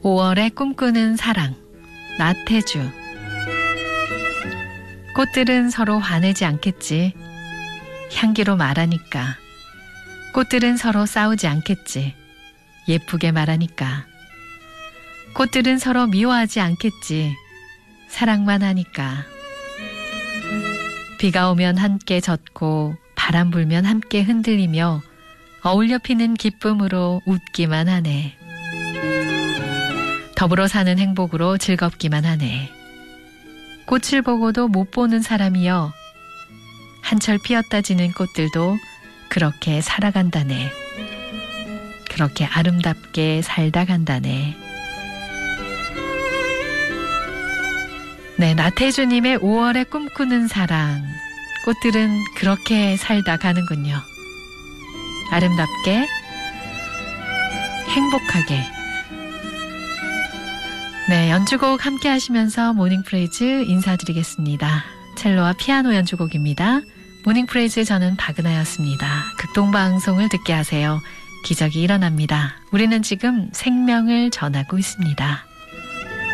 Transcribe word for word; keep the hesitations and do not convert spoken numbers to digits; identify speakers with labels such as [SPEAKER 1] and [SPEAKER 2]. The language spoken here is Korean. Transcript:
[SPEAKER 1] 오월에 꿈꾸는 사랑, 나태주. 꽃들은 서로 화내지 않겠지. 향기로 말하니까. 꽃들은 서로 싸우지 않겠지. 예쁘게 말하니까. 꽃들은 서로 미워하지 않겠지. 사랑만 하니까. 비가 오면 함께 젖고 바람 불면 함께 흔들리며 어울려 피는 기쁨으로 웃기만 하네. 더불어 사는 행복으로 즐겁기만 하네. 꽃을 보고도 못 보는 사람이여. 한철 피었다 지는 꽃들도 그렇게 살아간다네. 그렇게 아름답게 살다 간다네. 네, 나태주님의 오월에 꿈꾸는 사랑. 꽃들은 그렇게 살다 가는군요. 아름답게, 행복하게. 네, 연주곡 함께 하시면서 모닝프레이즈 인사드리겠습니다. 첼로와 피아노 연주곡입니다. 모닝프레이즈 저는 박은하였습니다. 극동방송을 듣게 하세요. 기적이 일어납니다. 우리는 지금 생명을 전하고 있습니다.